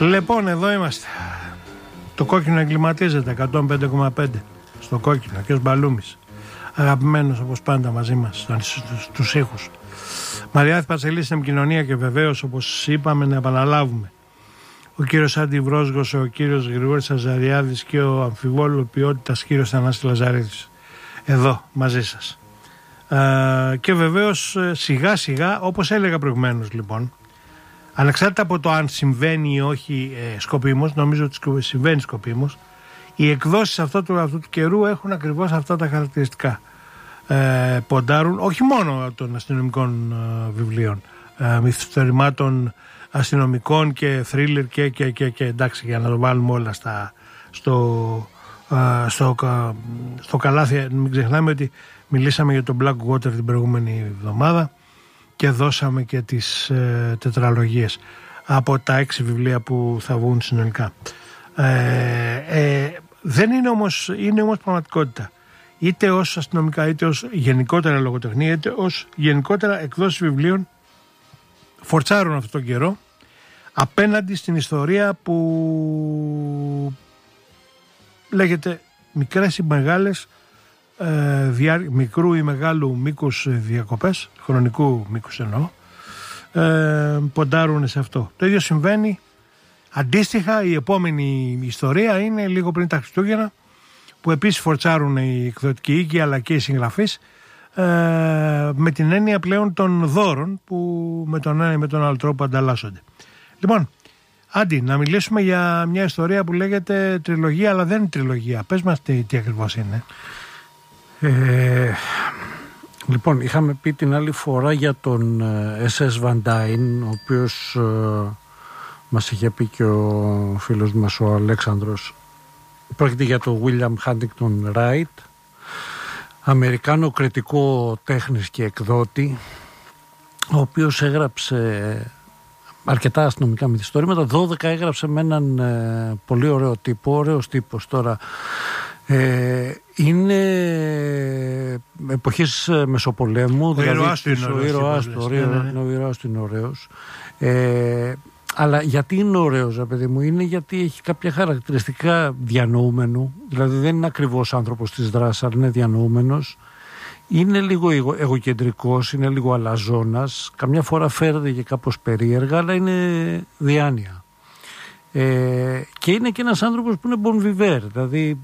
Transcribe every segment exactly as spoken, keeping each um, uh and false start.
Λοιπόν, εδώ είμαστε. Το κόκκινο εγκληματίζεται εκατόν πέντε κόμμα πέντε στο κόκκινο και ο Μπαλούμης, αγαπημένος όπως πάντα μαζί μας στους ήχους. Μαριάθη Πασελής στην επικοινωνία και βεβαίως, όπως είπαμε, να επαναλάβουμε, ο κύριος Άντι Βρόσγος, ο κύριος Γρηγόρης Αζαριάδης και ο αμφιβόλου ποιότητας κύριος Θανάσης Λαζαρίδης εδώ μαζί σας. Ε, και βεβαίως σιγά σιγά, όπως έλεγα προηγουμένως, λοιπόν, ανεξάρτητα από το αν συμβαίνει ή όχι ε, σκοπίμως, νομίζω ότι συμβαίνει σκοπίμως, οι εκδόσεις αυτού του, αυτού του καιρού έχουν ακριβώς αυτά τα χαρακτηριστικά. Ε, ποντάρουν όχι μόνο των αστυνομικών ε, βιβλίων, ε, μυθιστορημάτων αστυνομικών και θρίλερ και, και, και, και εντάξει, για να το βάλουμε όλα στα, στο, ε, στο, στο καλάθι. Μην ξεχνάμε ότι μιλήσαμε για το Blackwater την προηγούμενη εβδομάδα και δώσαμε και τις ε, τετραλογίες από τα έξι βιβλία που θα βγουν συνολικά. Ε, ε, δεν είναι όμως, είναι όμως πραγματικότητα. Είτε ως αστυνομικά, είτε ως γενικότερα λογοτεχνία, είτε ως γενικότερα εκδόσεις βιβλίων φορτσάρουν αυτόν τον καιρό απέναντι στην ιστορία που λέγεται μικρές ή μεγάλες, ε, διά, μικρού ή μεγάλου μήκους διακοπές, χρονικού μήκους εννοώ, ε, ποντάρουν σε αυτό. Το ίδιο συμβαίνει αντίστοιχα. Η επόμενη ιστορία είναι λίγο πριν τα Χριστούγεννα, που επίσης φορτσάρουν οι εκδοτικοί οίκοι αλλά και οι συγγραφείς, ε, με την έννοια πλέον των δώρων που με τον ένα ή με τον άλλο τρόπο ανταλλάσσονται. Λοιπόν, Άντι, να μιλήσουμε για μια ιστορία που λέγεται τριλογία, αλλά δεν είναι τριλογία. Πες μας τι, τι ακριβώς είναι. Ε, λοιπόν, είχαμε πει την άλλη φορά για τον ες ες Van Dyne, ο οποίος ε, μας είχε πει και ο φίλος μας ο Αλέξανδρος. Πρόκειται για τον William Huntington Wright, Αμερικάνο κριτικό τέχνης και εκδότη, ο οποίος έγραψε αρκετά αστυνομικά μυθιστορήματα. δώδεκα έγραψε με έναν ε, πολύ ωραίο τύπο, ωραίος τύπος τώρα. Ε, είναι εποχής Μεσοπολέμου, ο δηλαδή ήρωάς του είναι ο ήρωάς του, ναι, ναι, ναι. ο ήρωάς του είναι ωραίος. Ε, αλλά γιατί είναι ωραίος, παιδί μου, είναι γιατί έχει κάποια χαρακτηριστικά διανοούμενου, δηλαδή δεν είναι ακριβώς άνθρωπος της δράσης, αλλά είναι διανοούμενος. Είναι λίγο εγωκεντρικός, είναι λίγο αλαζόνας, καμιά φορά φέρεται και κάπως περίεργα, αλλά είναι διάνοια. Ε, και είναι και ένας άνθρωπος που είναι bon vivant, δηλαδή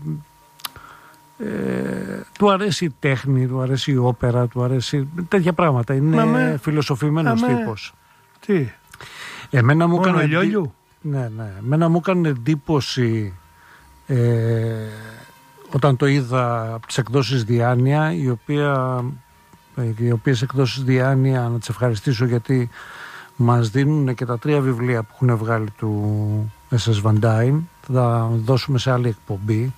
ε, του αρέσει η τέχνη, του αρέσει η όπερα, του αρέσει τέτοια πράγματα. Είναι με, φιλοσοφημένος με, τύπος. Τι, εμένα μου μόνο έκανε, λιόλιου. Ναι, ναι. Εμένα μου έκανε εντύπωση ε, όταν το είδα από τις εκδόσεις Διάνοια, η οποία, οι οποίες εκδόσεις Διάνοια, να τις ευχαριστήσω γιατί μας δίνουν και τα τρία βιβλία που έχουν βγάλει του ες ες Van Dyne, θα τα δώσουμε σε άλλη εκπομπή.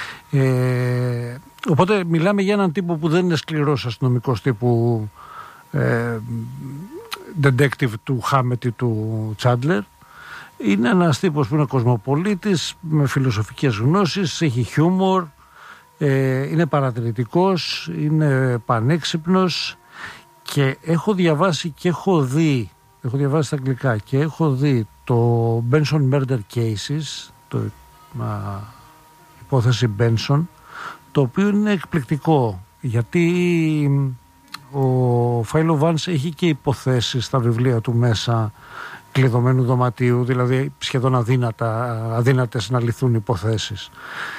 Ε, οπότε μιλάμε για έναν τύπο που δεν είναι σκληρός αστυνομικός τύπου ε, detective του Χάμετη του Τσάντλερ. Είναι ένας τύπος που είναι κοσμοπολίτης με φιλοσοφικές γνώσεις, έχει χιούμορ, ε, είναι παρατηρητικός, είναι πανέξυπνος και έχω διαβάσει και έχω δει, έχω διαβάσει στα αγγλικά και έχω δει το Benson Murder Cases, το α, υπόθεση Benson, το οποίο είναι εκπληκτικό γιατί ο Φάιλο Βάνς έχει και υποθέσεις στα βιβλία του μέσα κλειδωμένου δωματίου, δηλαδή σχεδόν αδύνατα, αδύνατες να λυθούν υποθέσεις.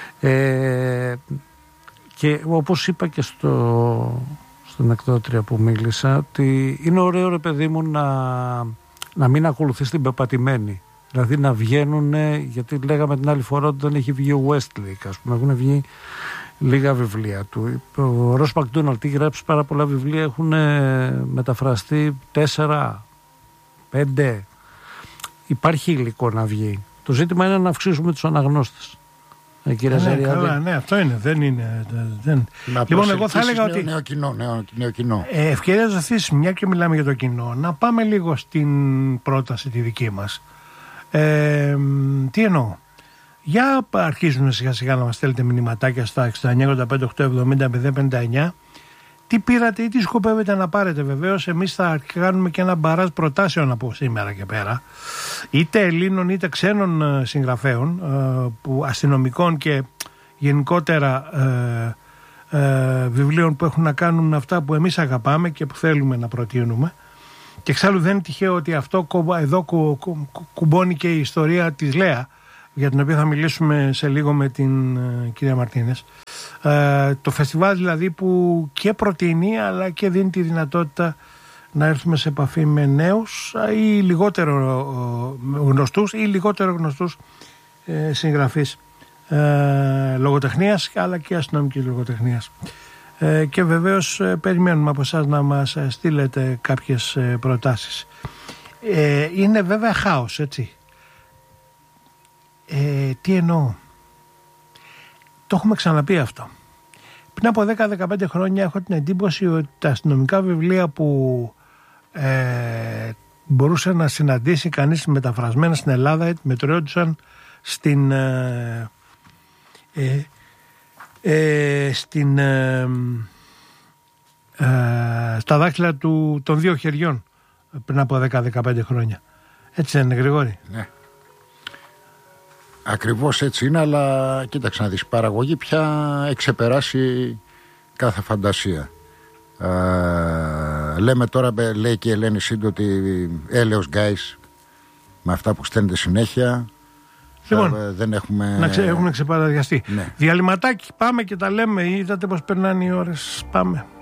Ε, και όπως είπα και στο, στην εκδότρια που μίλησα, ότι είναι ωραίο, ρε παιδί μου, να, να μην ακολουθείς την πεπατημένη. Δηλαδή να βγαίνουν, γιατί λέγαμε την άλλη φορά ότι δεν έχει βγει ο Westlake, ας πούμε, έχουν βγει λίγα βιβλία του. Ο Ρος Μακδόναλντ έχει γράψει πάρα πολλά βιβλία, έχουν μεταφραστεί τέσσερα, πέντε. Υπάρχει υλικό να βγει. Το ζήτημα είναι να αυξήσουμε τους αναγνώστες. Ε, κύριε ναι, Ζαριάδη. καλά, ναι, αυτό είναι. Δεν είναι. Δεν... Λοιπόν, εγώ θα έλεγα ότι. Νέο κοινό, νέο, νέο κοινό. Ε, ευκαιρία ζωθής, μια και μιλάμε για το κοινό, να πάμε λίγο στην πρόταση τη δική μας. Ε, τι εννοώ. Για αρχίζουν σιγά σιγά να μας στέλνετε μηνυματάκια στα εξήντα εννιά ογδόντα πέντε οκτακόσια εβδομήντα μηδέν πενήντα εννιά τι πήρατε ή τι σκοπεύετε να πάρετε. Βεβαίως εμείς θα κάνουμε και ένα μπαράζ προτάσεων από σήμερα και πέρα, είτε Ελλήνων είτε ξένων συγγραφέων, που, αστυνομικών και γενικότερα ε, ε, βιβλίων που έχουν να κάνουν με αυτά που εμείς αγαπάμε και που θέλουμε να προτείνουμε. Και εξάλλου δεν είναι τυχαίο ότι αυτό εδώ κου, κου, κου, κουμπώνει και η ιστορία της Λέα, για την οποία θα μιλήσουμε σε λίγο με την uh, κυρία Μαρτίνες. Uh, το φεστιβάλ δηλαδή που και προτείνει αλλά και δίνει τη δυνατότητα να έρθουμε σε επαφή με νέους ή λιγότερο uh, γνωστούς ή λιγότερο γνωστούς uh, συγγραφείς uh, λογοτεχνίας αλλά και αστυνομικής λογοτεχνίας. Uh, και βεβαίως uh, περιμένουμε από εσάς να μας uh, στείλετε κάποιες uh, προτάσεις. Uh, είναι βέβαια χάος, έτσι. Ε, τι εννοώ? Το έχουμε ξαναπεί αυτό. Πριν από δέκα με δεκαπέντε χρόνια έχω την εντύπωση ότι τα αστυνομικά βιβλία που ε, μπορούσε να συναντήσει κανείς μεταφρασμένα στην Ελλάδα μετριόντουσαν στην ε, ε, ε, στην ε, ε, στα δάχτυλα του, των δύο χεριών πριν από δέκα με δεκαπέντε χρόνια. Έτσι δεν είναι, Γρηγόρη? Ναι. Ακριβώς έτσι είναι, αλλά κοίταξε να δεις, η παραγωγή πια έχει ξεπεράσει κάθε φαντασία. Ε, λέμε τώρα, λέει και η Ελένη Σίντο, ότι έλεος γκάις με αυτά που στέλνετε συνέχεια. Λοιπόν, ε, δεν έχουμε... να ξε, έχουμε ξεπαραδιαστεί. Ναι. Διαλυματάκι, πάμε και τα λέμε. Είδατε πως περνάνε οι ώρες. Πάμε.